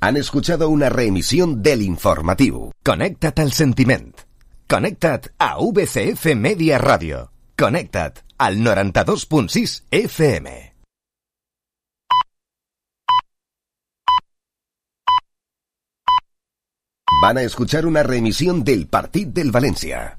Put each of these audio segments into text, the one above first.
Han escuchado una reemisión del informatiu. Connecta't al sentiment. Connecta't a VCF Media Radio. Connecta't al 92.6 FM. Van a escuchar una reemisión del Partit del Valencia.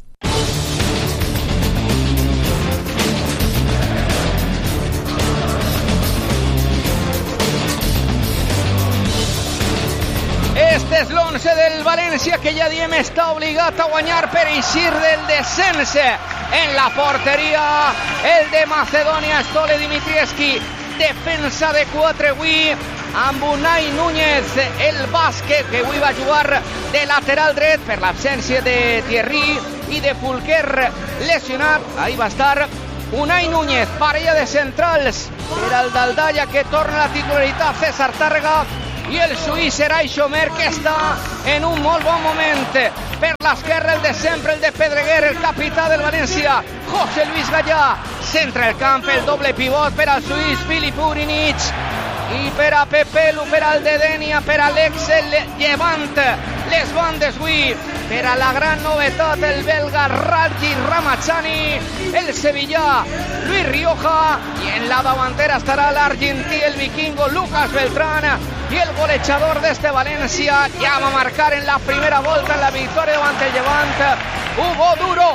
Este és l'11 del València, que ja diem està obligat a guanyar per eixir del descens. En la porteria, el de Macedònia, Stole Dimitrievski. Defensa de 4 avui, amb Unai Núñez, el bàsquet, que avui va jugar de lateral dret per l'absència de Thierry i de Fulquer lesionat. Ahí va estar Unai Núñez. Parella de centrals per al Daldalla, que torna a la titularitat, César Tàrrega, i el suís Serai Xomer, que està en un molt bon moment. Per l'esquerra, el de sempre, el de Pedreguer, el capità del València, José Luis Gallà. Centra el camp, el doble pivot per al suís Filip Urinich, i per a Pepelu, per al de Denia, per a l'ex el Llevant. Les bandes avui per a la gran novetat, el belga Raji Ramachani, el sevillà Luis Rioja, i en la davantera estarà l'argentí, el vikingo Lucas Beltrán, i el golejador d'este València ja va marcar en la primera volta en la victòria davant el Llevant, Hugo Duro.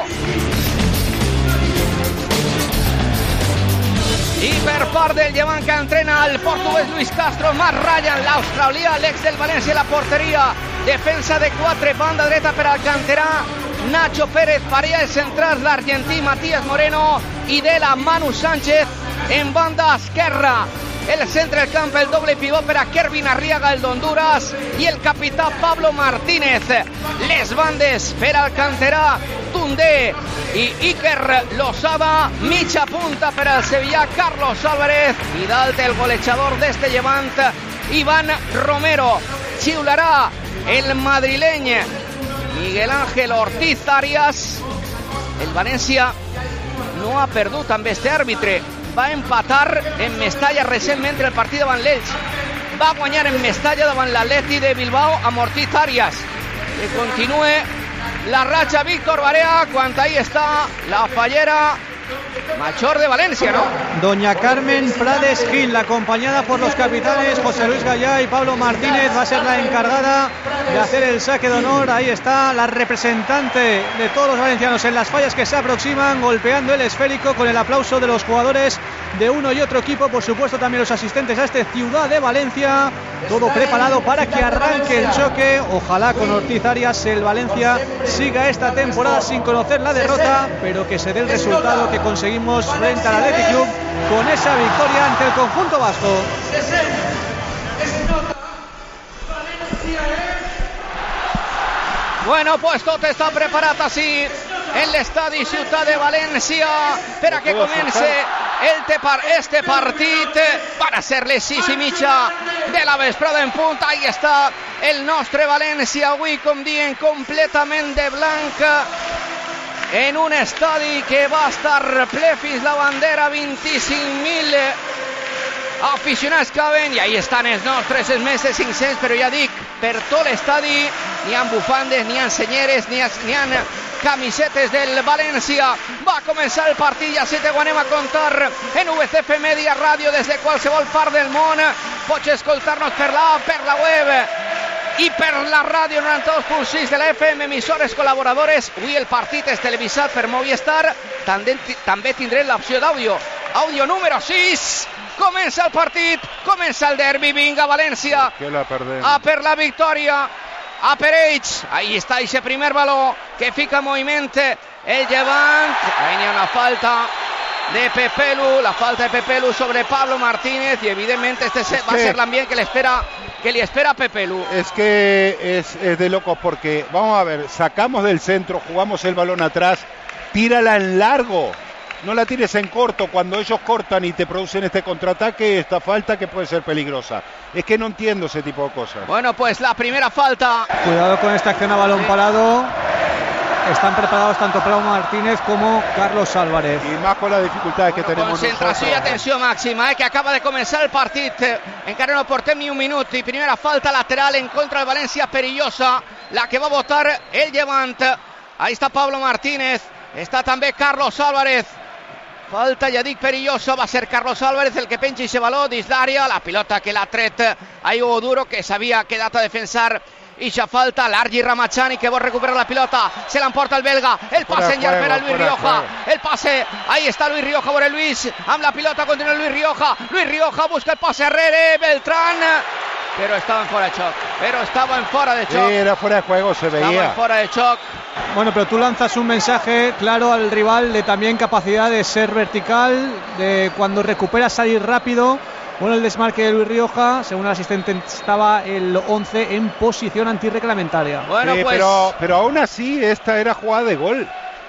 I per part del Llevant, que entrena el portuguès Luis Castro, Matt Ryan, l'australià, l'ex del València, la porteria. Defensa de 4, banda dreta per al canterà Nacho Pérez, parella de centrals l'argentí Matías Moreno, i de la Manu Sánchez en banda esquerra. El centre del camp, el doble pivot per a Kervin Arriaga, el d'Honduras, i el capità Pablo Martínez. Les bandes per al canterà Tundé i Iker Losada. Mitja punta per al sevillà Carlos Álvarez, i dalt el golejador d'este Llevant, Iván Romero. Xiularà el madrileny Miguel Ángel Ortiz Arias. El València no ha perdut amb este àrbitre. Va empatar en Mestalla recentment el partit davant l'Elx. Va guanyar en Mestalla davant l'Atleti de Bilbao amb Ortiz Arias. Que continue la racha Víctor Barea, quan ahí està la fallera mayor de Valencia, ¿no? Doña Carmen Prades Gil, acompañada por los capitanes José Luis Gallá y Pablo Martínez, va a ser la encargada de hacer el saque de honor. Ahí está la representante de todos los valencianos en las fallas que se aproximan, golpeando el esférico, con el aplauso de los jugadores de uno y otro equipo, por supuesto también los asistentes a este Ciudad de Valencia. Todo preparado para que arranque el choque. Ojalá con Ortiz Arias el Valencia siga esta temporada sin conocer la derrota, pero que se dé el resultado que conseguimos frente al Athletic Club con esa victoria ante el conjunto vasco. Bueno, pues tot està preparat així en l'estadi Ciutat de València per a que comence este partit. Van a ser les 6:30 de la vesprada en punt. Ahí està el nostre València avui, com dient, completament de blanc, en un estadi que va estar ple fins la bandera. 25.000 aficionats caben, i ahí estan els nostres, els més de 500, però ja dic, per tot l'estadi n'hi ha bufandes, n'hi ha senyeres, n'hi ha camisetes del València. Va començar el partit, ja sé que ho anem a contar en VCF Media Ràdio des de qualsevol part del món. Pots escoltar-nos per l'app, per la web i per la ràdio 92.6 de la FM, emissores col·laboradores. Avui el partit és televisat per Movistar. També tindrem l'opció d'àudio. Àudio número 6. Comença el partit, comença el derbi. Vinga, València, a per la victòria, a per ells. Ahí està ese primer baló que fica en moviment el Llevant. Ahí n'hi ha una falta de Pepelu, la falta de Pepelu sobre Pablo Martínez, y evidentemente este va a ser l'ambient que le espera a Pepelu. Es que es de locos, porque vamos a ver, sacamos del centro, jugamos el balón atrás, tírala en largo. No la tires en corto. Cuando ellos cortan y te producen este contraataque, esta falta que puede ser peligrosa. Es que no entiendo ese tipo de cosas. Bueno, pues la primera falta. Cuidado con esta acción a balón parado. están preparados tanto Pablo Martínez como Carlos Álvarez. Y más con las dificultades que tenemos concentració nosotros. I atenció màxima, que acaba de començar el partit. Encara no portem ni un minut i primera falta lateral en contra del València, perillosa, la que va a votar el Levant. Ahí está Pablo Martínez, está també Carlos Álvarez. Falta, ja dic, perillosa, va ser Carlos Álvarez el que penja ese baló dins d'àrea, la pilota que l'ha tret a Hugo Duro, que s'havia quedat a defensar ixa falta. Largi Ramachani que vol recuperar la pilota, se l'emporta el belga, el passe en llarg per a Luis Rioja, el passe, ahí està Luis Rioja, veure Luis, amb la pilota continua Luis Rioja busca el passe arrere, Beltrán, pero estaba en fuera de choc, Sí, era fuera de juego, se veía. Estaba en fuera de choc. Bueno, pero tú lanzas un mensaje claro al rival de también capacidad de ser vertical, de cuando recupera salir rápido. Bueno, el desmarque de Luis Rioja, según el asistente, estaba el 11 en posición antirreglamentaria. Bueno, sí, pues... pero aún así esta era jugada de gol.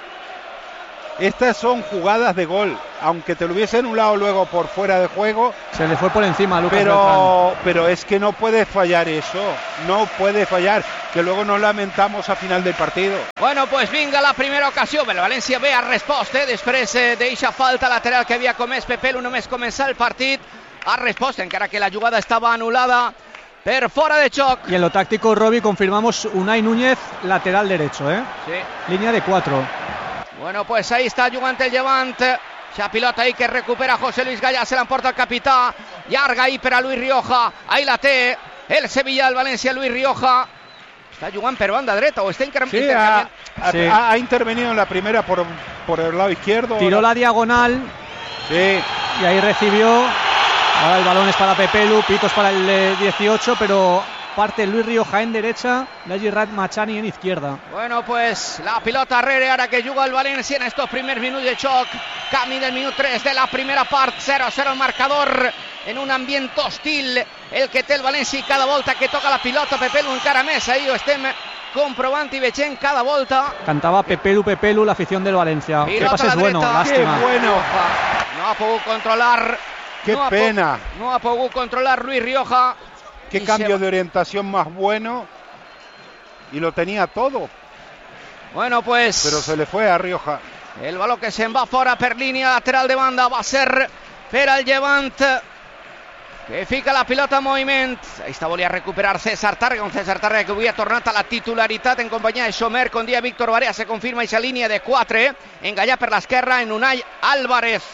Estas son jugadas de gol, aunque te lo hubiese anulado luego por fuera de juego. Se le fue por encima a Lucas Beltrán. Pero es que no puede fallar eso, no puede fallar, que luego nos lamentamos a final del partido. Bueno, pues vinga la primera ocasió, el València ve a resposta, després d'eixa falta lateral que havia comès Pepelu només començar el partit, ha respost, encara que la jugada estava anul·lada per fora de xoc. Y en lo táctico, Robi, confirmamos Unai Núñez, lateral derecho, Sí. Línea de 4. Bueno, pues ahí està jugant el Levant. Xa pilota ahí que recupera José Luis Gallà, se l'emporta el capità. Llarga ahí per a Luis Rioja. Ahí la té el Sevilla, el València, Luis Rioja. Està jugant per banda dreta o està intercanviant? Sí, ha intervenido en la primera por el lado izquierdo. Tiró la diagonal. Sí. Y ahí recibió. Ahora el balón es para Pepelu, picos para el 18, pero parte Luis Rioja en derecha, Largi Ramachani en izquierda. Bueno, pues la pilota arrere ara que juga el València en estos primers minuts de xoc. Canvi del minut 3 de la primera part, 0-0 el marcador, en un ambient hostil el que té el València i cada volta que toca la pilota Pepelu encara més, ahí ho estem comprovant i veient cada volta. Cantaba Pepelu, la afición del Valencia. Pilota Qué pase es bueno, dreta. lástima. Qué bueno. No ha pogut controlar. Qué pena. No ha pogut controlar Luis Rioja. Qué cambio de orientación más bueno. Y lo tenía todo. Bueno, pues... Pero se le fue a Rioja. El baló que se'n va fora per línia lateral de banda va ser per al Levant, que fica la pilota en moviment. Ahí està, volia recuperar César Tàrrega, un César Tàrrega que avui ha tornat a la titularitat en companyia de Somer, con dia Víctor Barea. Se confirma aquesta línia de 4, en Gallà per l'esquerra, en Unai Álvarez.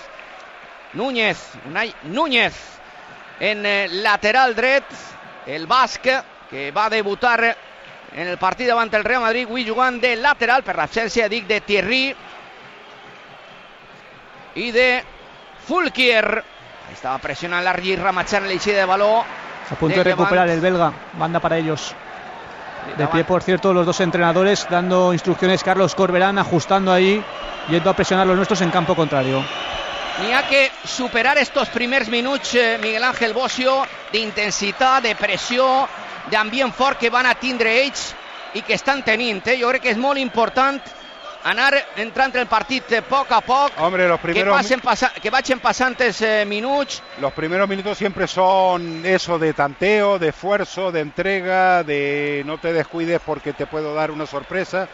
Unai Núñez en lateral dret, el basc que va debutar en el partit davant el Real Madrid, avui jugant de lateral per l'absència, dic, de Thierry i de Fulquier. Estaba presionando Largi Ramachani en l'eixida de baló. A punto de recuperar el belga, banda para ellos. De pie, por cierto, los dos entrenadores dando instrucciones. Carlos Corberán ajustando ahí, yendo a presionar los nuestros en campo contrario. N'hi ha que superar estos primers minuts, Miguel Ángel Bocio, d'intensitat, de pressió, d'ambient fort que van a tindre ells i que estan tenint. Jo crec que és molt important anar entrant en el partit a poc, Hombre, los primeros que vagin passant els minuts. Los primeros minutos siempre son eso, de tanteo, de esfuerzo, de entrega, de no te descuides porque te puedo dar una sorpresa.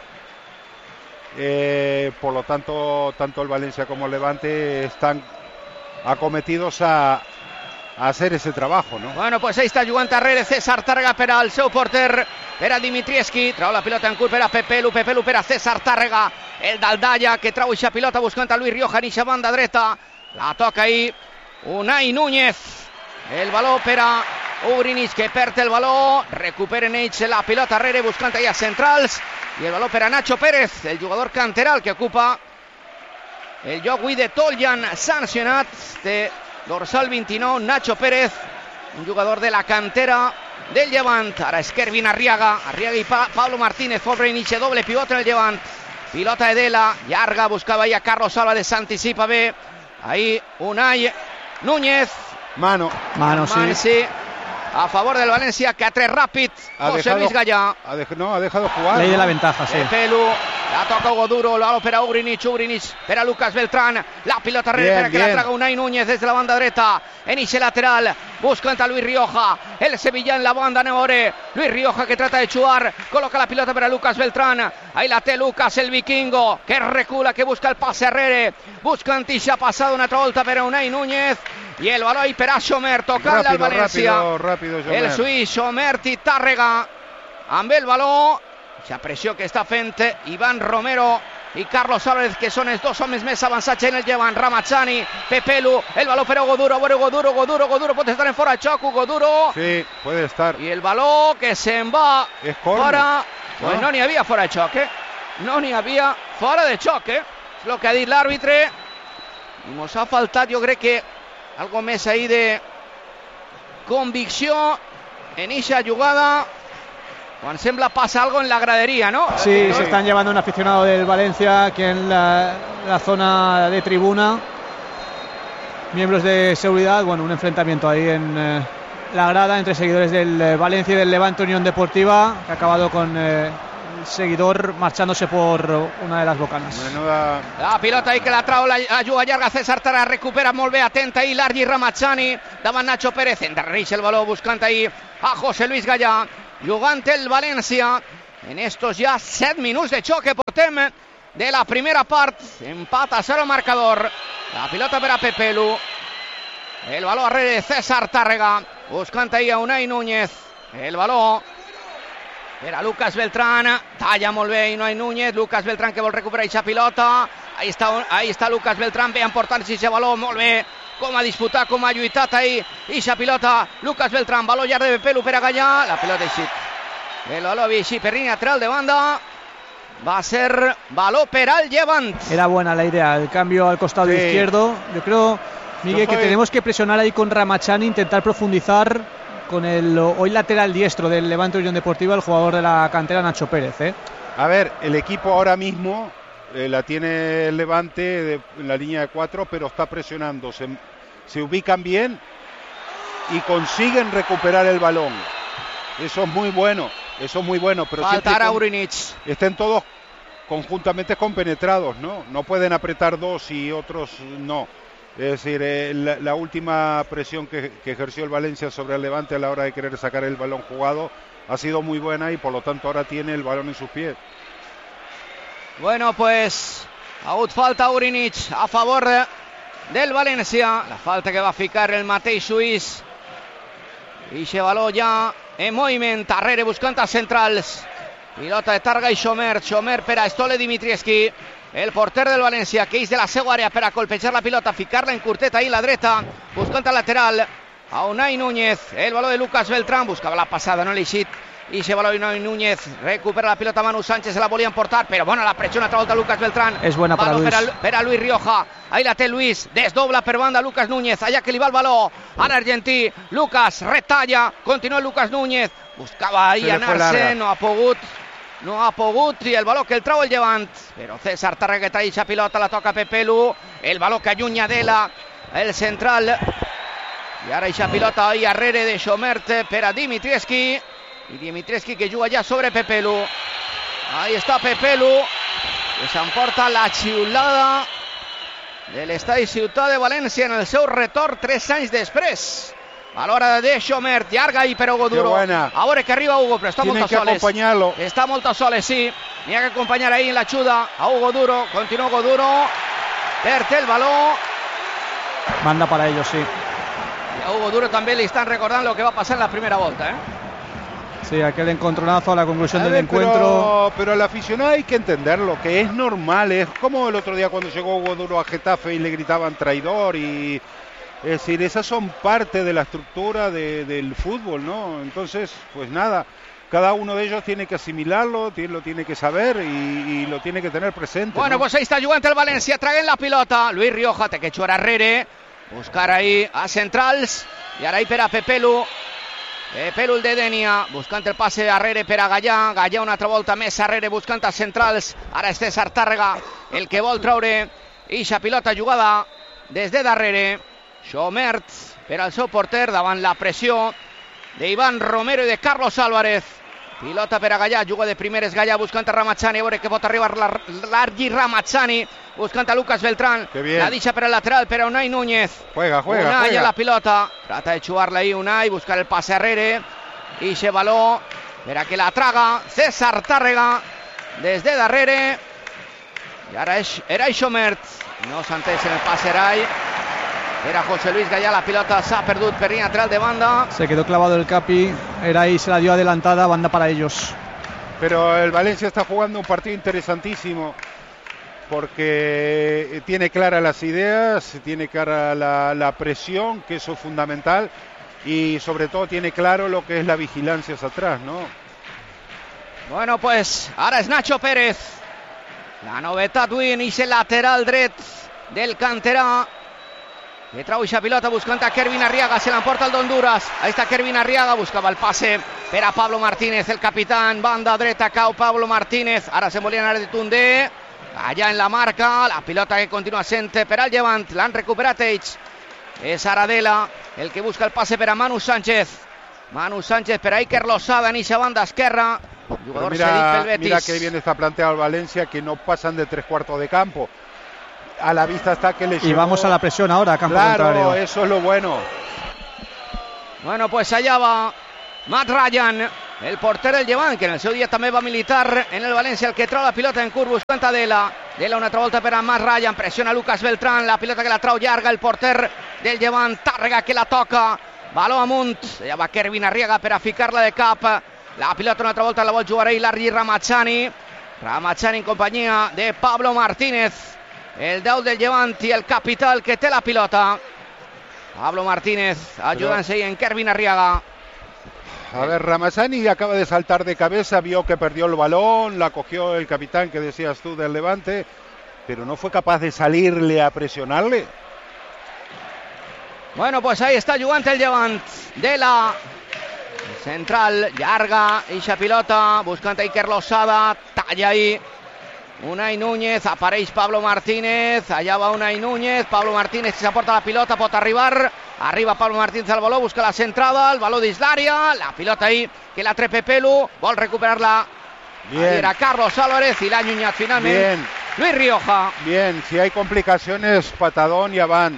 Por lo tanto, tanto el Valencia como el Levante están acometidos a hacer ese trabajo, ¿no? Bueno, pues ahí està jugant darrere César Tàrrega per al seu porter, per a Dimitrievski. Trau la pilota en curt per a Pepelu per a César Tàrrega, el d'Aldalla que trau eixa pilota buscant a Luis Rioja en eixa banda dreta. La toca ahí Unai Núñez, el baló per a Ugrinic que perd el baló, recuperen ells la pilota arrere buscant allà centrals, i el baló per a Nacho Pérez, el jugador canteral que ocupa el lloc avui de Toljan, sancionat, de dorsal 29, Nacho Pérez, un jugador de la cantera del Levant. Ara és Kervin Arriaga i Pablo Martínez, pobre inici, doble pivot en el Levant. Pilota de Dela, llarga, buscava ja Carlos Álvarez, s'anticipa bé. Ahí Unai Núñez. Mano, sí. A favor del Valencia, que ha tret ràpid José Luis Gallà. Ha dejado jugar. Ley de la ventaja, sí. Pepelu La toca Hugo Duro, lo opera Ugrinic per a Lucas Beltrán, la pilota rere que la traga Unai Núñez desde la banda dreta, en inicio lateral, buscando a Luis Rioja, el Sevilla en la banda Nevore, Luis Rioja que trata de chuar, coloca la pilota para Lucas Beltrán, ahí la té Lucas el vikingo, que recula, que busca el pase a Rere, busca Antici, ha pasado una altra volta per a Unai Núñez, y el balón ahí per a Xomer, tocando al Valencia, rápido, el suís Xomer i Tàrrega, amb el baló, la pressió que està fent Iván Romero i Carlos Álvarez, que són els dos homes més avançats en el llevant. Ramazani, Pepelu, el baló per Hugo Duro, Hugo Duro pot estar en fora de xoc, Hugo Duro. Sí, puede estar. I el baló que se'n va fora. Pues no n'hi havia fora de xoc, No n'hi havia fora de xoc, És el que ha dit l'àrbitre. I mos ha faltat, jo crec que algo més ahí de convicció en esa jugada. Juan Sembla pasa algo en la gradería, ¿no? Sí, se están llevando un aficionado del Valencia aquí en la zona de tribuna. Miembros de seguridad, bueno, un enfrentamiento ahí en la grada entre seguidores del Valencia y del Levante Unión Deportiva, que ha acabado con el seguidor marchándose por una de las bocanas. Menuda... La pilota ahí que la trau, la juga llarga, César Tàrrega recupera molt bé, atenta ahí Largi Ramazani, davant Nacho Pérez, endarrereix el baló buscant ahí a José Luis Gallà, jugant el València en estos ya 7 minuts de xoc que portem de la primera part. Empat a 0 marcador. La pilota per a Pepelu, el baló arrere de César Tàrrega, buscant ahí a Unai Núñez, el baló per a Lucas Beltrán, talla molt bé Unai Núñez, Lucas Beltrán que vol recuperar aquesta pilota, ahí està Lucas Beltrán, bé emportant-se aquest baló, molt bé com ha disputat, com ha lluitat ahí aquesta pilota, Lucas Beltrán, baló llarg de Pepelu per a Gallà, la pilota eixit, el baló eixit per línia lateral de banda, va a ser baló per al Llevant. Era buena la idea, el cambio al costado izquierdo. Yo creo, Miguel, que tenemos que presionar ahí con Ramazani, intentar profundizar con el hoy lateral diestro del Levante Unión Deportiva, el jugador de la cantera Nacho Pérez. A ver, el equipo ahora mismo la tiene el Levante en la línea de 4, pero está presionando, se ubican bien y consiguen recuperar el balón. Eso es muy bueno, pero faltará Ugrinic. Estén todos conjuntamente compenetrados, ¿no? No pueden apretar dos y otros no. Es decir, la última presión que ejerció el Valencia sobre el Levante a la hora de querer sacar el balón jugado ha sido muy buena y por lo tanto ahora tiene el balón en sus pies. Bueno, pues aún falta Ugrinic a favor del Valencia. La falta que va a ficar el mateix suís. I se baló ja en moviment. Darrere buscant els centrals. Pilota de Tàrrega i Xomer per a Stole Dimitrievski, el porter del València, que és de la seva àrea per a colpejar la pilota, ficar-la en curtet ahí la dreta, buscant el lateral a Unai Núñez, el baló de Lucas Beltrán, buscava la passada, no l'ha eixit, i se baló Unai Núñez, recupera la pilota Manu Sánchez, se la volien portar, però bueno, la presión otra volta Lucas Beltrán, és buena para Luis. Per a Luis Rioja, ahí la té Luis, desdobla per banda Lucas Núñez, allà que li va el baló a l'argentí, Lucas retalla, continua Lucas Núñez, buscava ahí anar-se, no ha pogut, i el baló que el trau el Llevant, però César Tàrrega que trae esa pilota, la toca Pepelu, el baló que allunya d'ela, el central, i ara esa pilota ahí arrere de Xomert per a Dimitrievski, i Dimitrievski que juga ja sobre Pepelu, ahí està Pepelu, que s'emporta la xiulada de l'estadi Ciutat de València en el seu retorn 3 anys després. A l'hora de Xomert, llarga i per Hugo Duro. A veure que arriba Hugo, però està molt soles. Està molt soles, sí. N'hi ha que acompanyar ahí en la xuda a Hugo Duro. Continua Hugo Duro. Perd el baló. Manda para ellos, sí. Y a Hugo Duro también le están recordando lo que va a pasar en la primera vuelta, Sí, aquel encontronazo a la conclusión del encuentro. Pero al aficionado hay que entenderlo, que es normal. Es como el otro día cuando llegó Hugo Duro a Getafe y le gritaban traidor y... Es decir, esas son parte de la estructura del fútbol, ¿no? Entonces, pues nada, cada uno de ellos tiene que asimilarlo, lo tiene que saber y lo tiene que tener presente. Bueno, ¿no? Pues ahí está jugant el València, traguen la pilota. Luis Rioja té que xuar arrere, buscar ahí a centrals, i ara ahí per a Pepelu. Pepelu el de Denia, buscant el passe arrere per a Gallà. Gallà una altra volta més arrere, buscant els centrals. Ara és César Tàrrega el que vol traure ixa pilota jugada des de darrere. Xomert per al seu porter davant la pressió d'Iván Romero i de Carlos Álvarez. Pilota per a Gallà, juga de primeres Gallà buscant a Ramazzani, a veure que pot arribar Largi Ramazzani, buscant a Lucas Beltrán, la deixa per al lateral per a Unai Núñez. Juega. Unai a la pilota, trata de jugar-la ahí Unai, buscar el passe arrere, i se baló per a que la traga César Tàrrega des de darrere, i ara és Eray Xomert, no s'ha entès en el passe Eray. Era José Luis Gallà, la pilota s'ha perdut per línia lateral de banda. Se quedó clavado el Capi, Eray se la dio adelantada, banda para ellos. Pero el Valencia está jugando un partido interesantísimo porque tiene claras las ideas, tiene clara la presión, que eso es fundamental, y sobre todo tiene claro lo que es la vigilancia hacia atrás, ¿no? Bueno, pues ara és Nacho Pérez, la novetat avui en ese lateral dret del canterà, que trau eixa pilota buscant a Kervin Arriaga, se l'emporta el d'Honduras. Ahí està Kervin Arriaga, buscava el passe per a Pablo Martínez, el capitán, banda dreta, cau Pablo Martínez, ara se volia anar de Tundé, allà en la marca, la pilota que continua sent per al Llevant, l'han recuperat ells, és Aradela el que busca el passe per a Manu Sánchez per a Iker Losada en eixa banda esquerra, jugador cedit pel Betis. Mira que bien está planteado el Valencia, que no pasan de 3/4 de campo. A la vista está que le y vamos a la presión ahora, campo contrario. Claro, eso es lo bueno. Bueno, pues allà va Matt Ryan, el porter del Llevant, que en el seu dia també va militar en el València, el que trau la pilota en curt buscant a Dela una altra volta per a Matt Ryan, pressiona Lucas Beltrán, la pilota que la trau llarga el porter del Llevant, Tàrrega que la toca, baló amunt, allà va Kervin Arriaga per a ficar-la de cap, la pilota una altra volta la vol jugar ahí Largi Ramazzani en companyia de Pablo Martínez, el 10 del Llevant i el capital que té la pilota. Pablo Martínez ayudándose ahí en Kervin Arriaga. A ver, Ramazzani acaba de saltar de cabeza, vio que perdió el balón, la cogió el capitán que decías tú del Levante, pero no fue capaz de salirle a presionarle. Bueno, pues ahí está jugant el Llevant de la central, llarga, eixa pilota, buscant a Iker Losada, talla ahí Unai Núñez, apareix Pablo Martínez, allà va Unai Núñez, Pablo Martínez que s'aporta la pilota, pot arriba Pablo Martínez al baló, busca la centrada, el baló dins l'àrea, la pilota ahí que la trepa Pelu, vol recuperar-la, era Carlos Álvarez i l'ha allunyat finalment Bien. Luis Rioja. Bien, si hay complicaciones, patadón y van.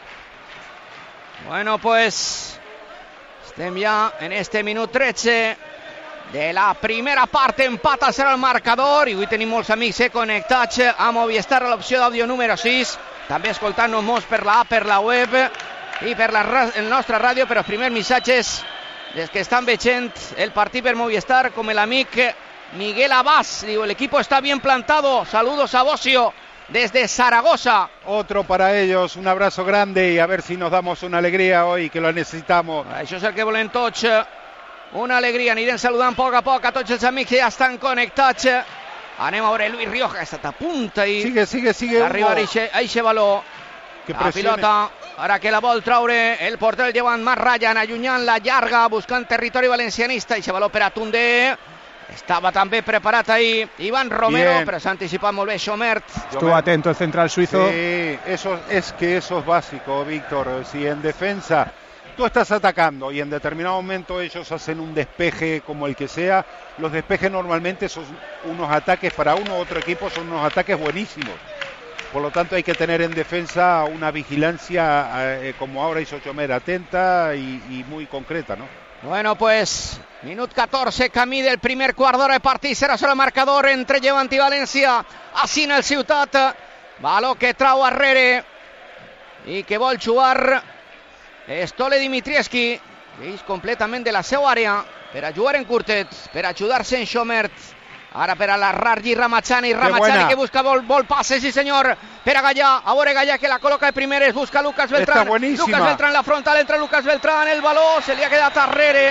Bueno, pues estem ja en este minut 13 de la primera part, empata serà el marcador, i avui tenim molts amics connectats a Movistar, a l'opció d'àudio número 6, també escoltant-nos per la app, per la web i per la nostra ràdio, però els primers missatges des que estan veient el partit per Movistar, com l'amic Miguel Abás, diu, el equipo está bien plantado, saludos a Bocio desde Zaragoza. Otro para ellos, un abrazo grande y a ver si nos damos una alegría hoy, que lo necesitamos. Això és el que volem tots, una alegria. Anirem saludant a poc a tots els amics que ja estan connectats. Anem a veure Luis Rioja, que està a punta i sigue arribar a eixe baló. La pilota, ara que la vol traure el porter del Llevant, Matt Ryan, allunyant la llarga, buscant territori valencianista. Eixe baló per a Tundé. Estava també preparat ahí Iván Romero, bien, però s'ha anticipat molt bé Xomert. Estuvo atento el central suizo. Sí, eso es básico, Víctor. Si en defensa tú estás atacando y en determinado momento ellos hacen un despeje como el que sea, los despejes normalmente son unos ataques para uno u otro equipo, son unos ataques buenísimos. Por lo tanto hay que tener en defensa una vigilancia como ahora hizo Xomert, atenta y muy concreta, ¿no? Bueno, pues minut 14, camí del primer quart d'hora de partit, serà solo el marcador entre Llevant i València, així en el Ciutat, baló que trau arrere i que vol jugar Stole Dimitrievski, que és completament de la seva àrea per a jugar en curtet, per a ajudar-se en Xomert. Ara per a la Largi Ramazzani que busca, vol passe, sí senyor, per a Gallà, a veure Gallà que la col·loca de primeres, busca Lucas Beltrán, Lucas Beltrán la frontal, entra Lucas Beltrán, el baló se li ha quedat arrere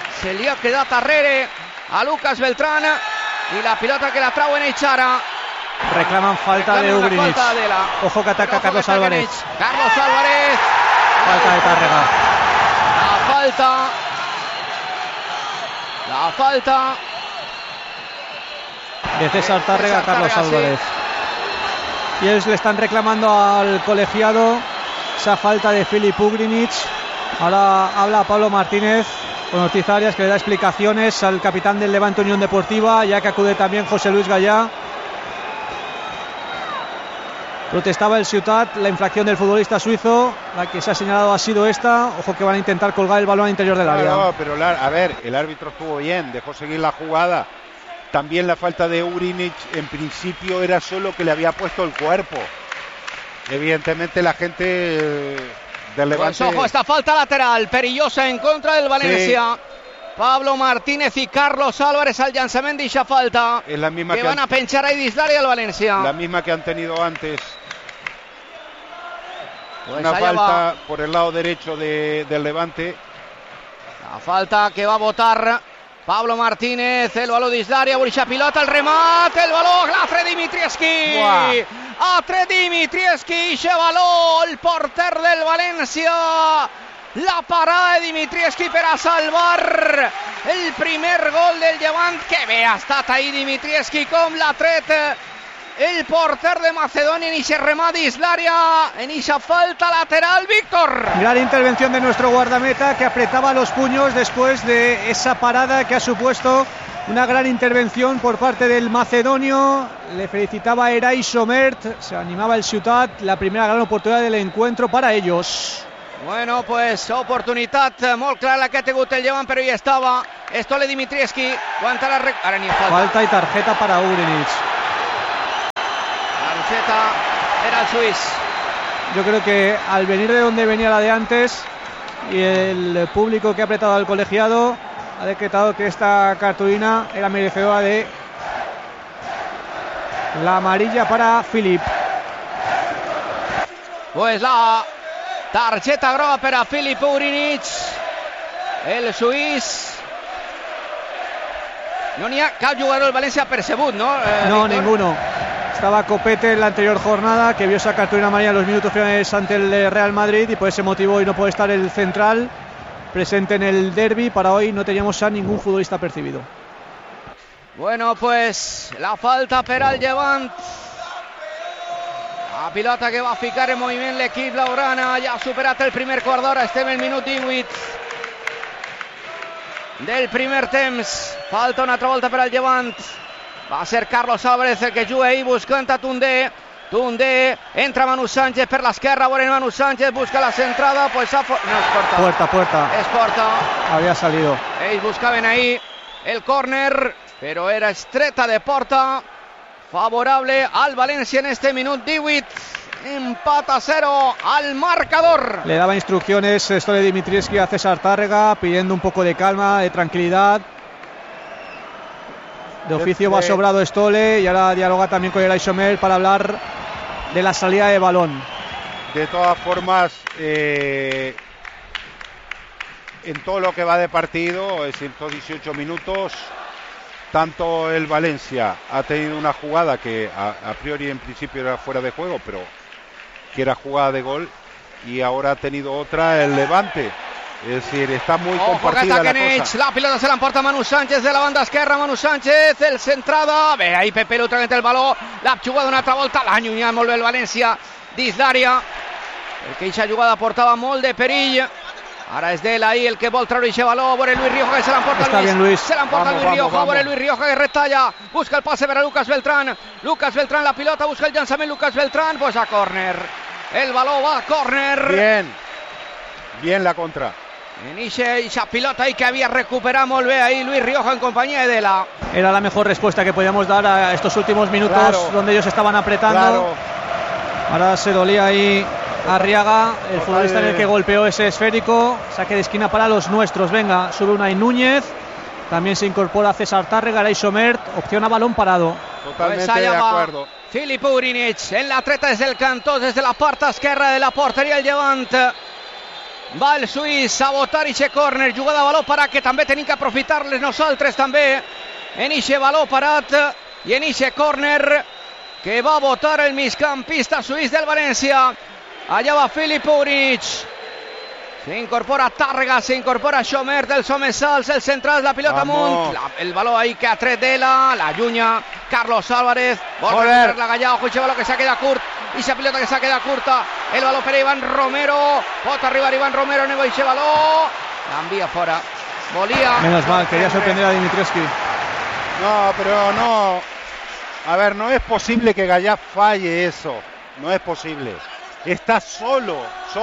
a Lucas Beltrán i la pilota que la trau en Eixara. Reclaman falta de Ugrinic. Ojo que ataca Carlos Álvarez. Falta de Tàrrega. La falta de César Tàrrega a Carlos Álvarez. Y ellos le están reclamando al colegiado esa falta de Filip Ugrinic. Ahora habla Pablo Martínez. con Ortiz Arias, que le da explicaciones al capitán del Levante Unión Deportiva, ya que acude también José Luis Gallá. Protestaba el Ciutat la infracción del futbolista suizo. La que se ha señalado ha sido esta. Ojo que van a intentar colgar el balón al interior del área. No, pero a ver, el árbitro estuvo bien, dejó seguir la jugada. También la falta de Urinic en principio era solo que le había puesto el cuerpo. Evidentemente la gente del Levante... Pues ojo, esta falta lateral perillosa en contra del Valencia. Sí. Pablo Martínez y Carlos Álvarez al llançament d'eixa falta. Es la misma que van a penchar a Idislari al Valencia. La misma que han tenido antes. Pues una falta por el lado derecho del Levante. La falta que va a votar Pablo Martínez. El baló d'Islari, Borisha pilota, el remate, el baló, l'altre Dimitrievski. Altre Dimitrievski, eixe baló, el porter del València. La parada de Dimitrievski per a salvar el primer gol del Llevant. Que bé ha estat ahir Dimitrievski, com l'ha tret el porter de Macedonia en ese remate Islaria, en esa falta lateral. Víctor. Gran intervención de nuestro guardameta, que apretaba los puños después de esa parada que ha supuesto una gran intervención por parte del macedonio. Le felicitaba a Eray Somert, se animaba el Ciutat, la primera gran oportunidad del encuentro para ellos. Bueno, pues oportunitat molt clara la que ha tingut el Llevant, però hi estava Stole Dimitrievski. Ara ni falta. Falta y tarjeta para Urinic. Tarjeta era el suís. Yo creo que al venir de donde venía la de antes y el público que ha apretado al colegiado, ha decretado que esta cartulina era merecedora de la amarilla para Filip. Pues la targeta groga per a Filip Urinic, el suís. No n'hi ha cap jugador del València percebut, ¿no? No, Víctor? Ninguno. Estaba Copete en la anterior jornada, que vio esa cartulina amarilla en los minutos finales ante el Real Madrid, y por ese motivo hoy no puede estar el central presente en el derbi. Para hoy no teníamos a ningún futbolista percibido. Bueno, pues la falta per al Llevant. La pilota que va a ficar en moviment l'equip blaugrana. Ja ha superat el primer quart d'hora, estem al minut 18 del primer temps. Falta una altra volta per al Llevant. Va a ser Carlos Álvarez el que juga ahí buscant a Tundé. Tundé, entra Manu Sánchez per l'esquerra, bueno, Manu Sánchez busca la centrada, pues no es porta. Puerta. Es porta. Había salido. Ells buscaven ahí el córner, però era estreta de porta. Favorable al Valencia en este minut 18. Empat a 0 al marcador. Le daba instrucciones Stole Dimitrievski a César Tárrega, pidiendo un poco de calma, de tranquilidad. De oficio va sobrado Stole y ahora dialoga también con Eray Somert para hablar de la salida de balón. De todas formas, en todo lo que va de partido, es 118 minutos, tanto el Valencia ha tenido una jugada que a priori en principio era fuera de juego, pero que era jugada de gol, y ahora ha tenido otra el Levante. Es decir, está muy compartida la cosa. La pilota se l'emporta Manu Sánchez de la banda esquerra. Manu Sánchez, el centrada. Bé, ahí Pepe Lutra entre el baló. L'ha jugada una altra volta. L'ha allunyat molt bé el València d'Islària, perquè aquesta jugada portava molt de perill. Ara és d'ell ahí el que vol treure aquest baló. A veure Luis Rioja, que se l'emporta Luis. Se l'emporta Luis Rioja. A veure Luis Rioja, que retalla. Busca el passe per a Lucas Beltrán. Lucas Beltrán, la pilota, busca el llançament. Lucas Beltrán, pues a córner. El baló va a córner. Bien la contra. En esa pilota ahí que había recuperado molt bé ahí Luis Rioja en compañía de Dela. Era la mejor respuesta que podíamos dar a estos últimos minutos, claro, donde ellos estaban apretando. Claro. Ahora se dolía ahí Arriaga, el futbolista en el que golpeó ese esférico. Saque de esquina para los nuestros. Venga, sube Unai Núñez. También se incorpora César Tárrega, Eray Somert. Opción a balón parado. Totalmente pues de acuerdo. Filip Urinic en la treta desde el cantó, desde la parte esquerra de la portería el Llevant. Va el suís a votar ixe córner, jugada a baló parat, que també tenim que aprofitar-les nosaltres també en ixe baló parat i en ixe córner que va a votar el migcampista suís del València. Allà va Filip Urinic, se incorpora Tàrrega, se incorpora Somert, el Somesals, el central, la pilota amunt, el baló ahí que ha tret Dela, la llunya Carlos Álvarez, vol recuperar-la Gallà, ojo, ixe baló que s'ha quedat curt. Y esa pelota que se ha quedado curta. El balón para Iván Romero. Pot arribar Iván Romero. Nego ixe baló. La envía fora. Volía. Menos mal, quería sorprender a Dimitrievski. No, pero no. A ver, no es posible que Gallá falle eso. No es posible. Está solo.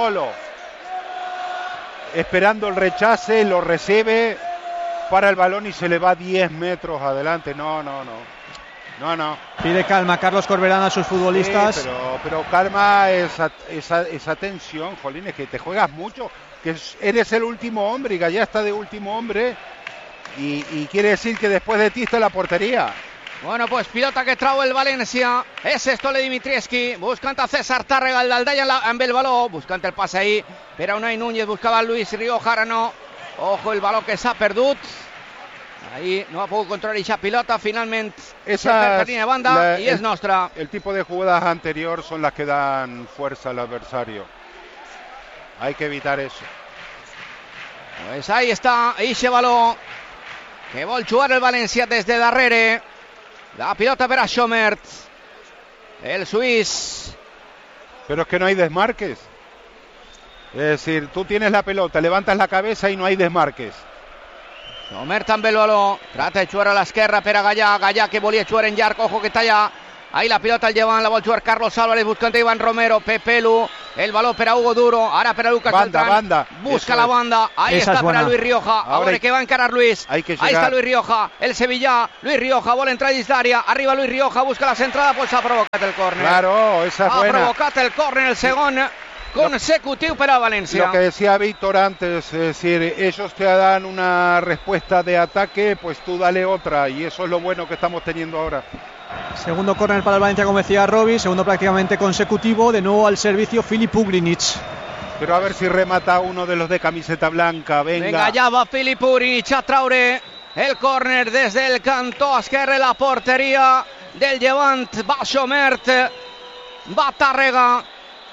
Esperando el rechace, lo recibe, para el balón y se le va 10 metros adelante. No. Pide calma Carlos Corberán a sus futbolistas. Sí, pero calma esa tensión, Jolín, es que te juegas mucho, que eres el último hombre y Gallá está de último hombre y quiere decir que después de ti está la portería. Bueno, pues pilota que trau el València. És Stole Dimitrievski, buscant a César Tàrrega, el d'Aldaia amb el baló, buscant el pas ahí, per a Unai Núñez, buscava Luis Rioja, ara no. Ojo el baló que s'ha perdut. Ahí no ha pogut controlar esa pilota, finalment se de banda y es nostra. El tipo de jugadas anterior son las que dan fuerza al adversario. Hay que evitar eso. Pues ahí está, ese baló que vol jugar el València des de darrere. La pilota per a Schommert, el suís. Pero es que no hay desmarques. Es decir, tú tienes la pelota, levantas la cabeza y no hay desmarques. Schommert amb el baló, trata de jugar a l'esquerra per a Gallà que volia jugar en llarg, ojo que está allà. Ahí la pilota al llevant, la vol jugar Carlos Álvarez, buscant a Iván Romero, Pepelu, el baló per a Hugo Duro, ara per a Lucas Beltrán, busca la banda, ahí está per a Luis Rioja, ahora que va a encarar Luis, ahí está Luis Rioja, el Sevilla, Luis Rioja, vol entrar dins d'àrea, arriba Luis Rioja, busca la centrada, pues ha provocat el córner. Claro, esa es buena. Ha provocat el córner, el segon consecutiu per a València. Lo que decía Víctor antes, es decir, ellos te dan una respuesta de ataque, pues tú dale otra, y eso es lo bueno que estamos teniendo ahora. Segundo córner para el Valencia, como decía Robbie, segundo prácticamente consecutivo, de nuevo al servicio Filip Ugrinic. Pero a ver si remata uno de los de camiseta blanca, venga. Ya va Filip Ugrinic a traure el córner desde el cantó esquerre, la portería del Llevant, va Schommert, va Tàrrega.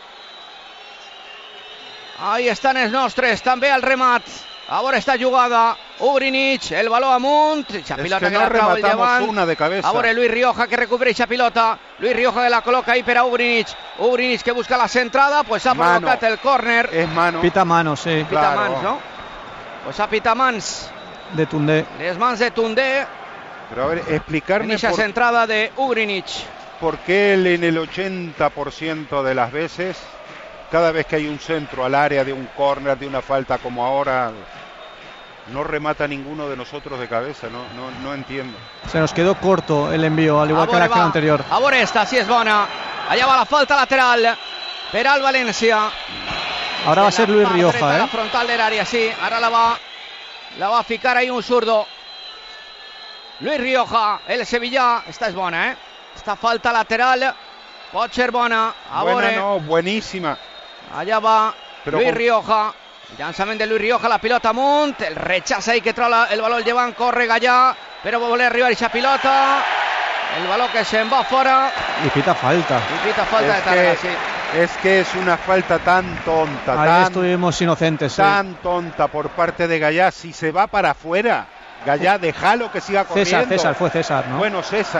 Ahí estan els nostres, també el remat. Ahora esta jugada, Ugrinic, el balón amunt, esa pilota que no rematamos una de cabeza. Ahora Luis Rioja que recupera esa pilota, Luis Rioja que la coloca ahí per a Ugrinic, Ugrinic que busca la centrada, pues ha provocat el córner. Es mano. Pita manos, sí. Pita claro. Mans, ¿no? Pues ha pita mans. De Tundé. Les mans de Tundé. Pero a ver, explicarme en esa centrada de Ugrinic. ¿Por qué él en el 80% de las veces, cada vez que hay un centro al área de un córner, de una falta como ahora, no remata ninguno de nosotros de cabeza? No entiendo. Se nos quedó corto el envío, al igual que la acción anterior. Ahora esta, sí es bona. Allá va la falta lateral per al València. Ahora va a ser Luis Rioja, la frontal del área, sí. Ahora la va a ficar ahí un zurdo. Luis Rioja, el Sevilla. Esta es bona, Esta falta lateral pot ser bona. Buena, no, buenísima. Allá va Luis Rioja. Llançament de Luis Rioja, la pilota amunt, el rechaza ahí que trau el baló el llevant, corre Gallà, però vol arribar aquesta pilota, el baló que se'n va fora. Y pita falta. Y pita falta de Tàrrega, sí. Es que es una falta tan tonta. Ahí estuvimos inocentes. Tan tonta por parte de Gallà. Si se va para afuera, Gallà, déjalo que siga corriendo. Fue César, ¿no? Bueno, César.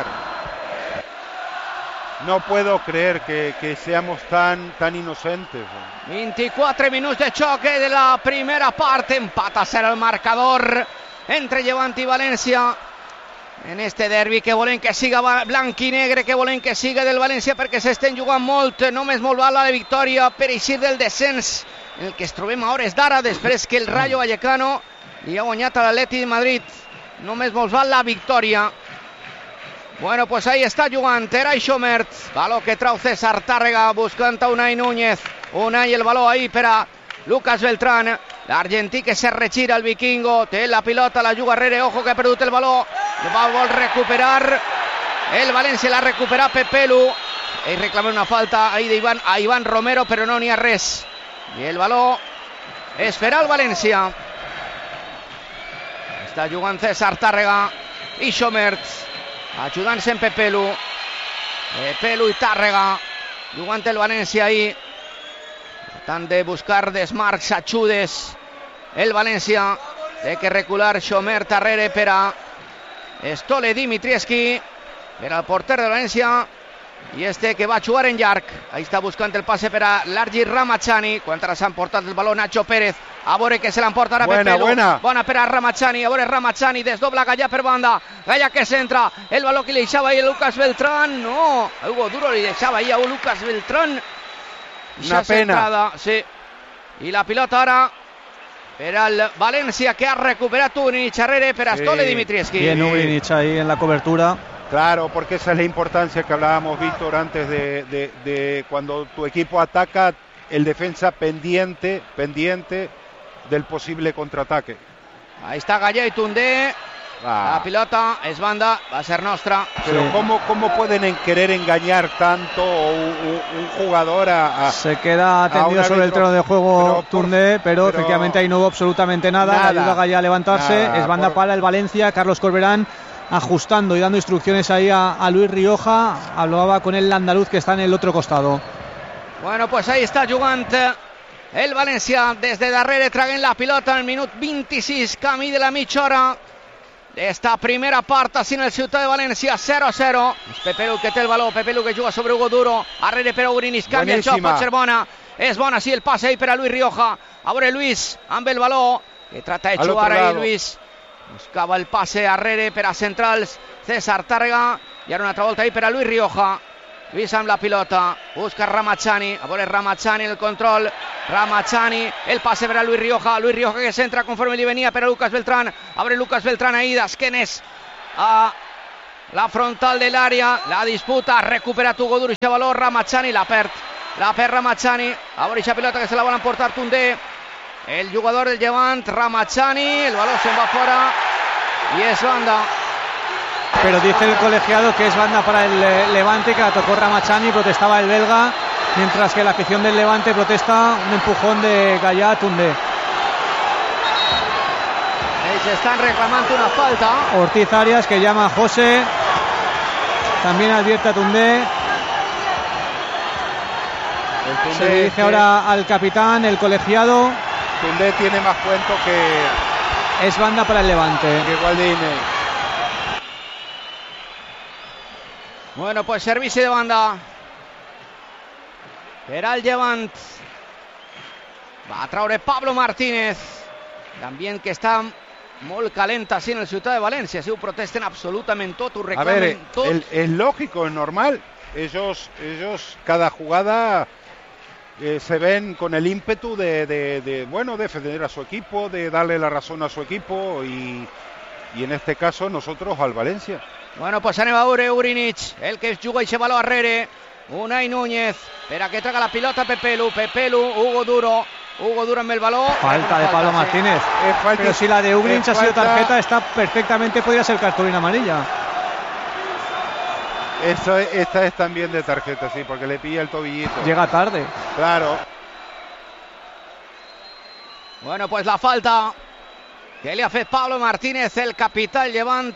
No puedo creer que seamos tan inocentes. 24 minuts de xoque de la primera part. Empata a 0 el marcador entre Llevant i València en este derbi que volem que siga blanc i negre, que volem que siga del València perquè s'estan jugant molt, només molt val la victòria per eixir del descens en el que es trobem a hores d'ara, després que el Rayo Vallecano li ha guanyat a l'Atlètic de Madrid. Només molt val la victòria. Bueno, pues ahí está jugant Eray Schommert, baló que trau César Tàrrega buscant a Unai Núñez. Unai el baló ahí per a Lucas Beltrán, l'argentí que se retira el vikingo, té la pilota, la juga arrere, ojo que ha perdut el baló, vol recuperar el València, l'ha recuperat Pepelu, i reclama una falta ahí a Iván Romero, però no n'hi ha res, i el baló és per al València. Està jugant César Tàrrega i Schommert, ajudant-se en Pepelu i Tàrrega, jugant el València ahí, tratant de buscar desmarcs, ajudes el València, té que recular Schommert darrere per a Stole Dimitrievski, per al porter del València, i que va a jugar en llarg. Ahí està buscant el passe per a Largi Ramachani, quan ara s'ha emportat el baló Nacho Pérez, a veure que se l'emporta ara Pepelu, bona per a Ramachani, a veure Ramachani, desdobla Gallà per banda, Gallà que centra, el baló que li deixava ahí a Lucas Beltrán, no, a Hugo Duro li deixava ahí a Lucas Beltrán, una pena, centrada, sí, i la pilota ara per al València, que ha recuperat Ugrinic Arrere per a Stole Dimitrievski. Bien Ugrinic ahí en la cobertura. Claro, porque esa es la importancia que hablábamos, Víctor, antes de cuando tu equipo ataca, el defensa pendiente del posible contraataque. Ahí está Gallà y Toundé. La pilota es banda, va a ser nostra. Pero sí. ¿Cómo pueden querer engañar tanto un jugador a se queda tendido sobre el terreno de juego Toundé, pero efectivamente ahí no hubo absolutamente nada. Ayuda a Gallà a levantarse, es banda para el Valencia. Carlos Corberán ajustando y dando instrucciones ahí a Luis Rioja. Hablaba con el andaluz que está en el otro costado. Bueno, pues ahí está jugant el València des de darrere, traguent la pilota en el minut 26, camí de la mitja hora d'esta primera part així en el Ciutat de València. 0-0. És Pepelu que té el baló, Pepelu que juga sobre Hugo Duro, arrere per a Ugrinic, canvia el joc, pot ser bona, és bona, sí, el passe ahí per a Luis Rioja, a veure Luis amb el baló, que trata de jugar ahí Luis. Buscava el passe arrere per a centrals César Tàrrega, i ara una altra volta ahí per a Luis Rioja. Luis amb la pilota, busca Ramachani, a veure Ramachani el control, Ramachani, el passe per a Luis Rioja que centra conforme li venia per a Lucas Beltrán, a veure Lucas Beltrán ahí d'esquenes a la frontal de l'àrea, la disputa, ha recuperat Hugo Duro i valor, Ramachani la perd Ramachani, a veure aquesta pilota que se la van emportar Toundé, el jugador del Levant, Ramachani, el balón se va fuera y es banda. Pero dice el colegiado que es banda para el Levante, que la tocó Ramachani, protestaba el belga, mientras que la afición del Levante protesta un empujón de Gallà a Toundé. Se están reclamando una falta. Ortiz Arias que llama a José, también advierte a Toundé. Se dirige ahora al capitán, el colegiado. Toundé tiene más cuento que... Es banda para el Levante. Que Gualdini. Bueno, pues servici de banda per al Llevant. Va a traure Pablo Martínez. L'ambient que està molt calent així en el Ciutat de València. Si ho protesten absolutament tot, ho reclamen tot. Es lógico, es normal. Ellos cada jugada se ven con el ímpetu de defender a su equipo, de darle la razón a su equipo y en este caso nosotros al Valencia. Bueno, pues anem a veure Ugrinic, el que juga i se va arrere, Unai Núñez, per a que traga la pilota Pepelu, Hugo Duro amb el baló. Falta de Pablo Martínez. Pero si la de Ugrinic ha sido tarjeta, está perfectamente, podría ser cartulina amarilla. Esta es también de tarjeta, sí, porque le pilla el tobillito. Llega tarde. Claro. Bueno, pues la falta que le ha fet Pablo Martínez, el capità del Llevant,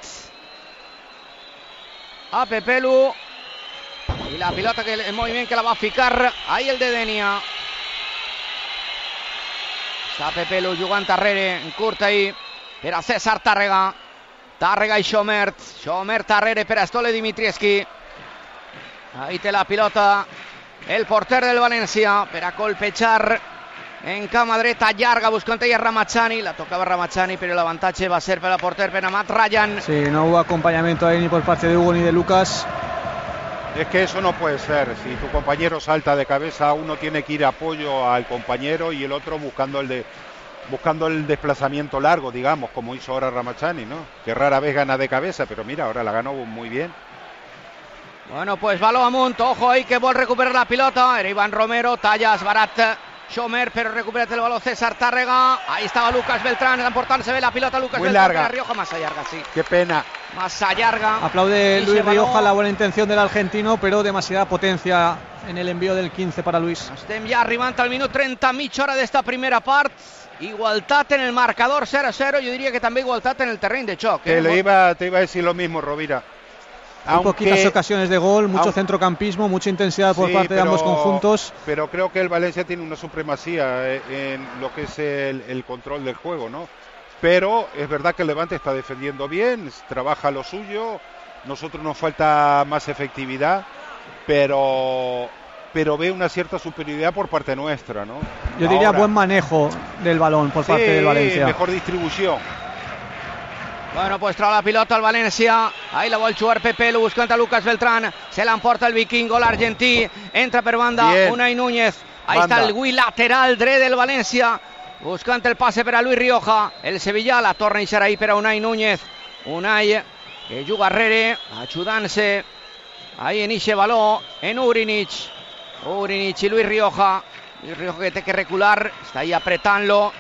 a Pepelu, y la pilota que el movimiento que la va a ficar ahí el de Denia. Està Pepelu jugant darrere, en curt ahí per a César Tàrrega i Xomert darrere per a Stole Dimitrievski. Ahí té la pilota el porter del València per a colpejar en cama dreta llarga, buscant ella Ramachani, la tocava Ramachani, pero el avantatge va a ser para el porter, per a Matt Ryan. Sí, no hubo acompañamiento ahí ni por parte de Hugo ni de Lucas. Es que eso no puede ser. Si tu compañero salta de cabeza, uno tiene que ir a apoyo al compañero y el otro buscando el desplazamiento largo, digamos, como hizo ahora Ramachani, ¿no? Que rara vez gana de cabeza, pero mira, ahora la ganó muy bien. Bueno, pues baló amunt, ojo ahí que vol recuperar la pilota, era Iván Romero, tallas barat Xomer, pero recupera el balón César Tàrrega. Ahí estaba Lucas Beltrán, emportant-se bé la pilota Lucas muy Beltrán. Larga. Rioja, massa llarga, sí. Qué pena. Massa llarga. Aplaude Luis Rioja la buena intención del argentino, pero demasiada potencia en el envío del 15 para Luis. Estem ja arribant al minut 30, mitja hora d'esta primera part. Igualtat en el marcador, 0-0. Jo diria que també igualtat en el terreny de xoc. Te iba a decir lo mismo, Rovira. Muy poquitas ocasiones de gol, mucho centrocampismo, mucha intensidad por parte de ambos conjuntos. Pero creo que el Valencia tiene una supremacía en lo que es el control del juego, ¿no? Pero es verdad que el Levante está defendiendo bien, trabaja lo suyo, nosotros nos falta más efectividad pero ve una cierta superioridad por parte nuestra, ¿no? Yo diría buen manejo del balón por parte del Valencia. Mejor distribución. Bueno, pues trae la pilota al València. Ahí la vol jugar Pepe, lo buscant a Lucas Beltrán. Se l'emporta el vikingo, l'argentí. Entra per banda Unai Núñez. Ahí está el Gui lateral dret del València. Buscant el passe per a Luis Rioja. El Sevilla la torna a deixar ahí per a Unai Núñez. Unai que juga arrere, ajudant-se. Ahí en ixe baló, en Urinic y Luis Rioja. Luis Rioja que té que recular. Està ahí apretant-lo.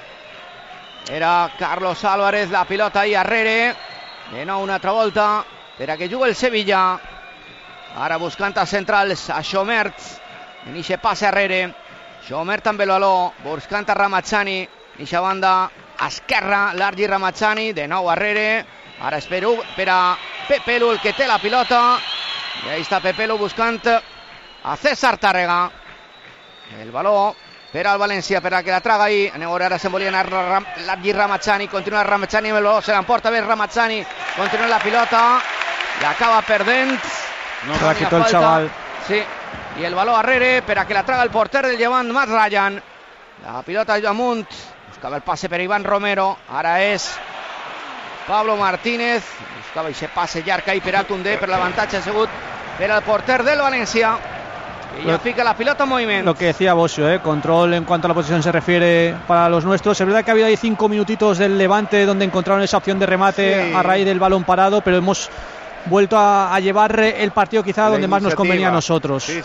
Era Carlos Álvarez, la pilota ahí arrere. De nou una altra volta per a que jugui el Sevilla. Ara buscant a centrals a Xomert. En ixe passe arrere. Xomert amb el baló, buscant a Ramazzani. En ixa banda esquerra, Largi Ramazzani. De nou arrere. Ara és per a Pepelu, el que té la pilota. I ahí està Pepelu buscant a César Tàrrega. El baló per al València, per a que la traga ahí. Anem a veure, ara se'n volia anar Largi Ramazzani. Continua Ramazzani amb el baló, se l'emporta bé Ramazzani. Continua la pilota i acaba perdent. No se la quitó el chaval. Sí, i el baló arrere per a que la traga el porter del Llevant, Matt Ryan. La pilota amunt, buscava el passe per Iván Romero. Ara és Pablo Martínez. Buscava aquest passe llarg ahí per a Tundé, per l'avantatge ha sigut per al porter del València. Y ya fica la pilota en movimiento. Lo que decía Bosio, control en cuanto a la posición se refiere para los nuestros. Es verdad que ha habido ahí 5 minutitos del Levante donde encontraron esa opción de remate a raíz del balón parado, pero hemos vuelto a llevar el partido quizá donde más nos convenía a nosotros. Sí.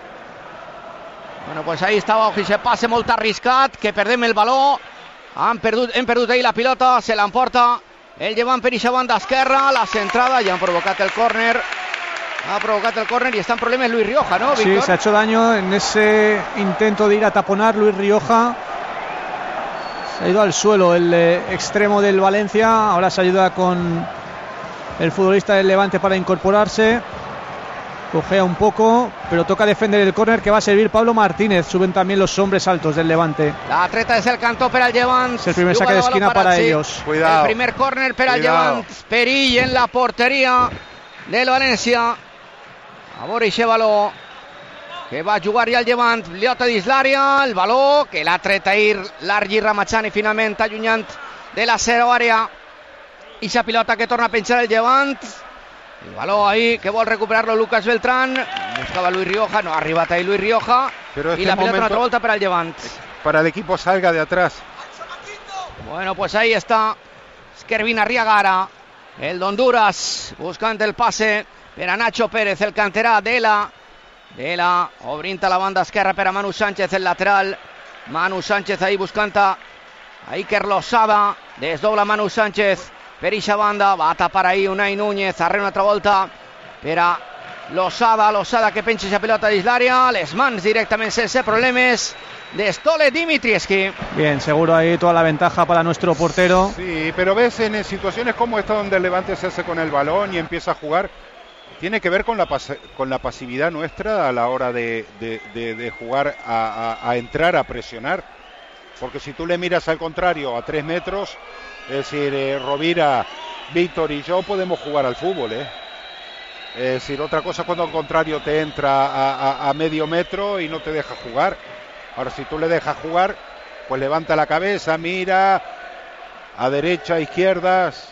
Bueno, pues ahí estaba ese pase molt arriscat, que perdem el baló. Hem perdut ahí la pilota, se l'emporta el Llevant per ixa banda esquerra, la centrada, ja han provocat el córner. Ha provocado el córner y está en problemas Luis Rioja, ¿no, Víctor? Sí, se ha hecho daño en ese intento de ir a taponar Luis Rioja. Se ha ido al suelo el extremo del Valencia. Ahora se ayuda con el futbolista del Levante para incorporarse. Cojea un poco, pero toca defender el córner que va a servir Pablo Martínez. Suben también los hombres altos del Levante. La treta es el cantó per al Llevant. Es el primer saque de esquina para ellos. Cuidado. El primer córner per al Llevant. Perill en la portería del València. A veure aquest baló que va jugar ja el Llevant, pilota dins l'àrea, el baló que l'ha tret ahir Largi Ramazzani finalment allunyant de la seva àrea. Ixa pilota que torna a penjar el Llevant, el baló ahí que vol recuperar-lo Lucas Beltrán, buscava Luis Rioja, no ha arribat ahí Luis Rioja, y la pilota una altra volta per al Llevant. Para el equipo salga de atrás. Bueno, pues ahí está Kervin Arriagara, el d'Honduras, buscant el passe per a Nacho Pérez, el canterà Dela obrint a la banda esquerra per a Manu Sánchez, el lateral. Manu Sánchez ahí buscant a Iker Losada, desdobla Manu Sánchez per ixa banda, va a tapar ahí Unai Núñez, arrere una altra volta per a Losada que penja esa pelota dins l'àrea, les mans directament sense problemes de Stole Dimitrievski. Bien, seguro ahí toda la ventaja para nuestro portero. Sí, pero ves en situaciones como esta donde el Levante se hace con el balón y empieza a jugar, tiene que ver con la pasividad nuestra a la hora de jugar a entrar, a presionar. Porque si tú le miras al contrario a 3 metros, es decir, Rovira, Víctor y yo podemos jugar al fútbol, Es decir, otra cosa cuando al contrario te entra a medio metro y no te deja jugar. Ahora, si tú le dejas jugar, pues levanta la cabeza, mira a derecha, a izquierdas.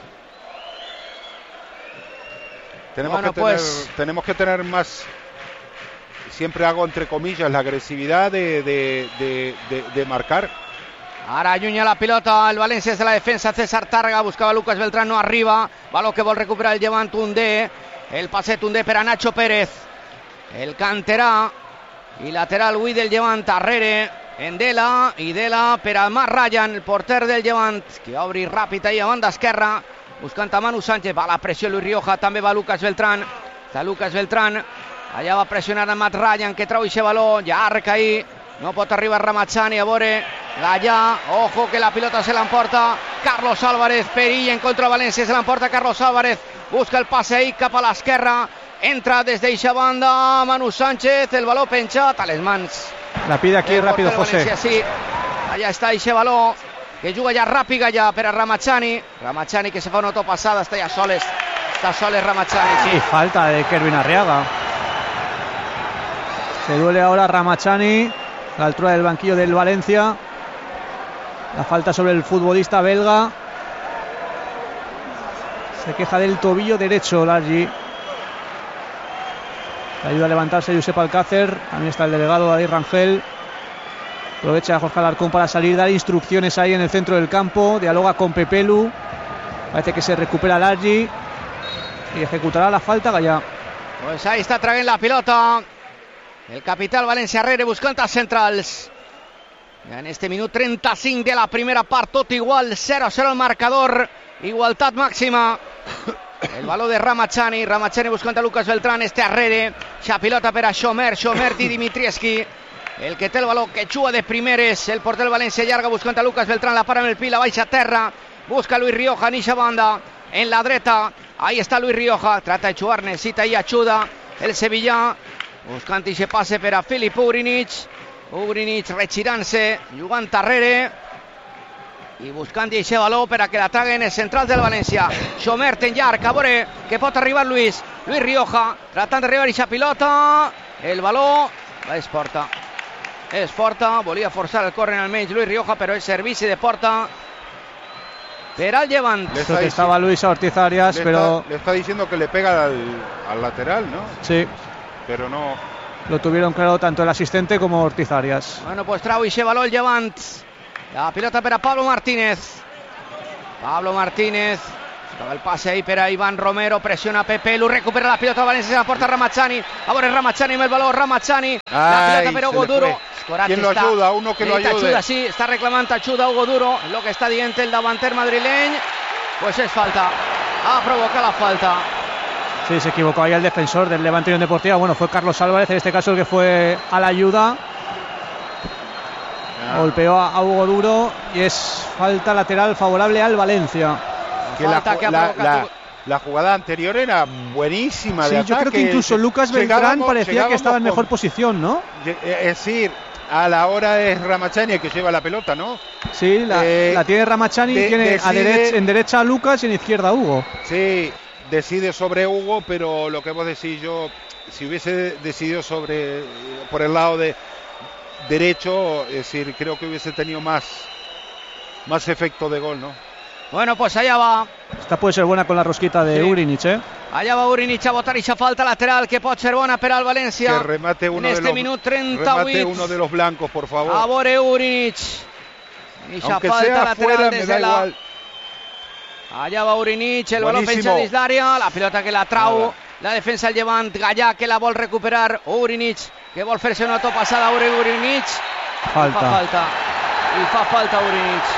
Tenemos que tener más, siempre hago entre comillas, la agresividad de marcar. Ara allunya la pilota el València de la defensa, César Tàrrega, buscava Lucas Beltrán, no arriba, baló que vol recuperar el Llevant Tundé, el passe Tundé per a Nacho Pérez, el canterà i lateral avui del Llevant, arrere en Dela, i Dela per a Matt Ryan, el porter del Llevant, que va obrir ràpid ahí a banda esquerra, buscant a Manu Sánchez, va la pressió Luis Rioja, també va Lucas Beltrán, està Lucas Beltrán, allà va pressionar a Matt Ryan, que trau aquest baló, llarg ahí, no pot arribar Ramazzani, a veure, allà, ojo que la pilota se l'emporta Carlos Álvarez, perill en contra de València, se l'emporta Carlos Álvarez, busca el passe ahí cap a l'esquerra, entra des d'eixa banda Manu Sánchez, el baló penjat a les mans. La pide aquí rápido José. València, sí, allà està eixe baló, que juga ja ràpid allà per a Ramazzani que se fa una autopassada, està ja soles Ramazzani. Sí, falta de Kervin Arriaga. Se duele ahora Ramachani, a la altura del banquillo del Valencia. La falta sobre el futbolista belga. Se queja del tobillo derecho Largi. Le ayuda a levantarse Josep Alcácer. También está el delegado David Rangel. Aprovecha a Jorge Alarcón para salir, dar instrucciones ahí en el centro del campo. Dialoga con Pepelu. Parece que se recupera Largi y ejecutará la falta Gallà. Pues ahí está traient la pilota el capital València Rere buscant els centrals. En este minut 35 de la primera part, tot igual, 0-0 el marcador, igualtat màxima. El baló de Ramachani buscant a Lucas Beltrán, este arrere, xa pilota per a Xomer i Dimitrievski. El que té el baló, que juga de primeres, el porter del València llarga buscant a Lucas Beltrán, la para amb el pi, la baixa a terra, busca Luis Rioja en eixa banda, en la dreta, ahí está Luis Rioja, trata de jugar, necesita ahí ayuda el Sevillà, buscant eixe passe per a Filip Ugrinic retirant-se, jugant darrere i buscant eixe baló per a que la traguen els centrals del València. Xomert en llarg, a veure que pot arribar Luis Rioja, tratant d'arribar eixa pilota, el baló és porta, volia forçar el córner almenys Luis Rioja, però el servici de porta per al Llevant. Estaba Luis Ortiz Arias, pero le está diciendo que le pega al lateral, ¿no? Sí, pero no. Lo tuvieron claro tanto el asistente como Ortiz Arias. Bueno, pues trau eixe baló el Llevant. La pilota per a Pablo Martínez. El passe ahí per a Iván Romero, pressiona Pepelu, recupera la pilota València, se la porta Ramachani. A veure Ramachani amb el baló, la pilota per a Hugo Duro. ¿Quién lo ayuda? Uno que lo ayude. Sí, está reclamando ayuda Hugo Duro, lo que está dient el davanter madrileny. Pues es falta, ha provocado la falta. Sí, se equivocó ahí el defensor del Levante Unión Deportiva. Bueno, fue Carlos Álvarez, en este caso el que fue a la ayuda. Golpeó a Hugo Duro y es falta lateral favorable al Valencia. Que la jugada anterior era buenísima. Sí, yo creo que incluso Lucas Beltrán parecía que estaba en mejor posición, ¿no? Es decir, a la hora es Ramachani el que lleva la pelota, ¿no? Sí, la tiene Ramachani, tiene en derecha a Lucas y en izquierda a Hugo. Sí, decide sobre Hugo, pero lo que vos decís, yo si hubiese decidido por el lado de derecho, es decir, creo que hubiese tenido más efecto de gol, ¿no? Bueno, pues allá va. Esta puede ser buena con la rosquita de Ugrinic, ¿eh? Allá va Ugrinic a botar eixa falta lateral que pot ser bona per al València. Que remate uno en este minut 38. Remate uno de los blancos, por favor. A veure Ugrinic. Eixa falta sea lateral fuera, des me da de la... igual. Allá va Ugrinic, el baló penja dins l'àrea, la pilota que la trau, la defensa del Llevant, Gallà que la vol recuperar, Ugrinic que vol fer-se una topassada, Ugrinic. Falta. I fa falta Ugrinic.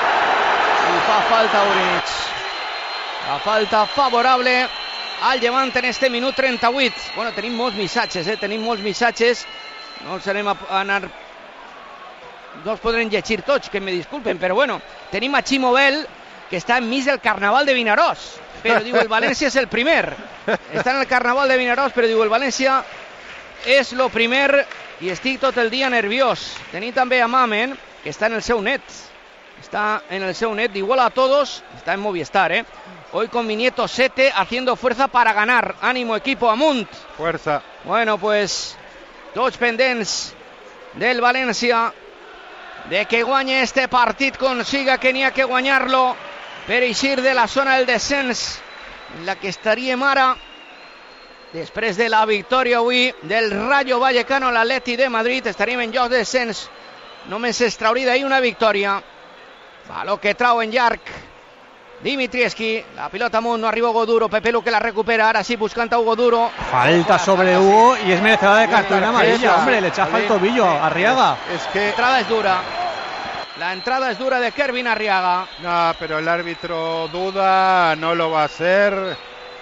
La falta favorable al Llevant en este minut 38. Bueno, tenim molts missatges, no els anem a anar, no els podrem llegir tots, que me disculpen, però bueno, tenim a Ximo Bel, que està enmig del Carnaval de Vinaròs, però diu el València és el primer. Està en el Carnaval de Vinaròs, però diu el València és lo primer i estic tot el dia nerviós. Tenim també a Mamen, que està en el seu net. Igual a todos, está en Movistar, hoy con mi nieto Sete haciendo fuerza para ganar. Ánimo equipo, amunt. Fuerza. Bueno, pues tots pendents del València de que guanye este partit, consiga que n'hi ha que guanyar-lo per eixir de la zona del descens en la que estaríem ara després de la victòria avui del Rayo Vallecano a l'Atleti de Madrid. Estaríem en lloc de descens, només es trauria d'ahir una victòria. Baló que trau en llarg Dimitrievski, la pilota amunt, no arriba Hugo Duro, Pepelu que la recupera, ahora sí buscando a Hugo Duro. Falta sobre Hugo y es merecedora de cartulina amarilla, hombre, le echa falta el tobillo a Arriaga. Es que la entrada es dura. La entrada es dura de Kervin Arriaga. No, pero el árbitro duda, no lo va a hacer.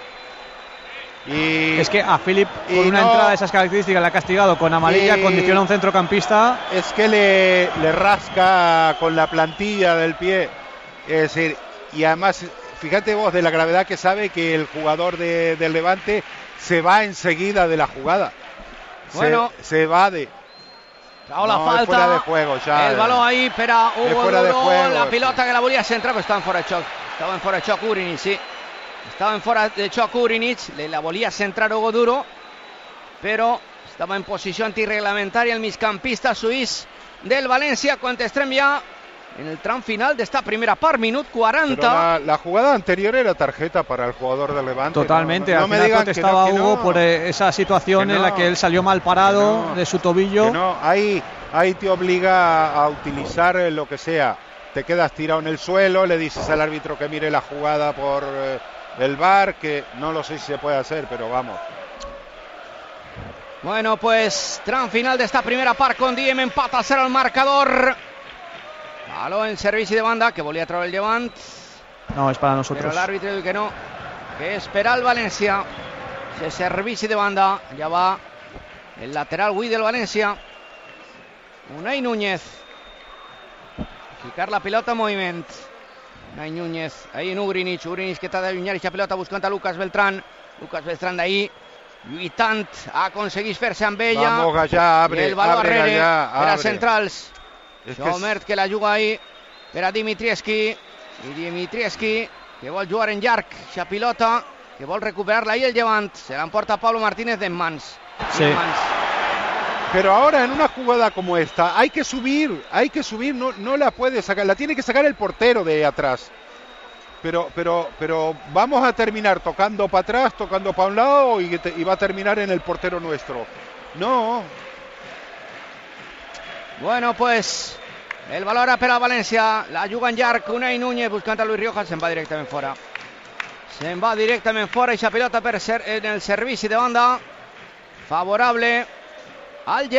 Y es que a Philip con una entrada de esas características le ha castigado con amarilla, condiciona a un centrocampista. Es que le rasca con la plantilla del pie, es decir, y además fíjate vos de la gravedad que sabe que el jugador del Levante se va enseguida de la jugada. Bueno, se evade. La falta, fuera de juego ya. El balón ahí per a Hugo Duro, la pilota que la volia centrar, però estava en fora de xoc Ugrinic, sí. Estava en fora de xoc Ugrinic, la volia centrar Hugo Duro, però Estava en posició antirreglamentària el migcampista suís del València, quan estem ja en el tram final d'esta primera part, minut 40. Pero la jugada anterior era tarjeta para el jugador del Levante. Totalmente, no al me final digan protestaba que no, Hugo por esa situación en la que él salió mal parado de su tobillo. Que no, ahí te obliga a utilizar lo que sea. Te quedas tirado en el suelo, le dices al árbitro que mire la jugada por el VAR, que no lo sé si se puede hacer, pero vamos. Bueno, pues tram final d'esta primera part, con Diem empata a 0 el marcador. Baló en servici de banda, que volia treure el Llevant. No, es para nosotros. Però l'àrbitre diu que no, que és per al València. Ese servici de banda, ja va el lateral avui del València. Unai Núñez. Ficar la pilota en moviment. Unai Núñez, ahí en Ugrinic que t'ha d'allunyar aquesta pilota buscant a Lucas Beltrán. Lucas Beltrán d'ahí, lluitant, aconseguís fer-se amb ella. Vamos, Gallà, abre, el baló abre, arrere Gallà, per a abre. centrals. Es que la juga ahí per a Dimitrievski. I Dimitrievski que vol jugar en llarg aquesta pilota, que vol recuperar-la ahí el Llevant. Se l'emporta Pablo Martínez en mans. Sí. En mans. Pero ahora en una jugada como esta hay que subir, no la puede sacar, la tiene que sacar el portero de atrás. Pero vamos a terminar tocando para atrás, tocando para un lado y va a terminar en el portero nuestro. No. Bueno, pues el valor ara per a València, la juga en llarg, Unai Núñez buscant a Luis Rioja, se'n va directament fora. Se'n va directament fora, i la pilota per ser en el servici de banda favorable al Llevant.